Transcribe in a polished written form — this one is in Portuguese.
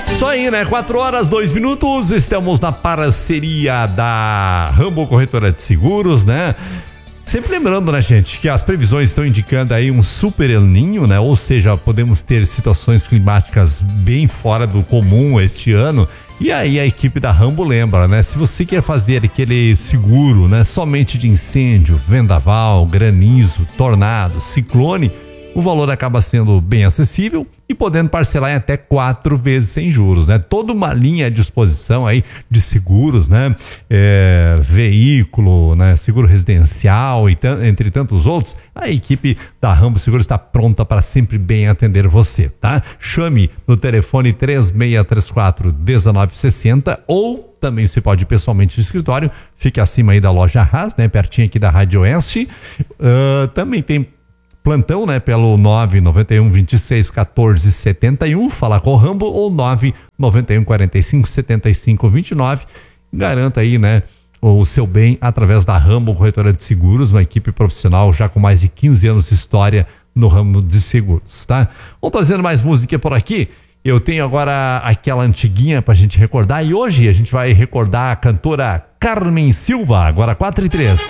Isso aí, né? 4h02, estamos na parceria da Rambo Corretora de Seguros, né? Sempre lembrando, né, gente, que as previsões estão indicando aí um super El Niño, né? Ou seja, podemos ter situações climáticas bem fora do comum este ano. E aí a equipe da Rambo lembra, né? Se você quer fazer aquele seguro, né, somente de incêndio, vendaval, granizo, tornado, ciclone, o valor acaba sendo bem acessível e podendo parcelar em até 4 vezes sem juros, né? Toda uma linha à disposição aí de seguros, né? Veículo, né? Seguro residencial e entre tantos outros. A equipe da Rambo Seguros está pronta para sempre bem atender você, tá? Chame no telefone 3634-1960 ou também você pode ir pessoalmente no escritório, fica acima aí da loja Haas, né? Pertinho aqui da Rádio Oeste. Também tem plantão, né, pelo 991-26-14-71, falar com o Rambo, ou 991-45-75-29. Garanta aí, né, o seu bem através da Rambo Corretora de Seguros, uma equipe profissional já com mais de 15 anos de história no ramo de seguros, tá? Vamos trazendo mais música por aqui. Eu tenho agora aquela antiguinha pra gente recordar, e hoje a gente vai recordar a cantora Carmen Silva, agora 4h03.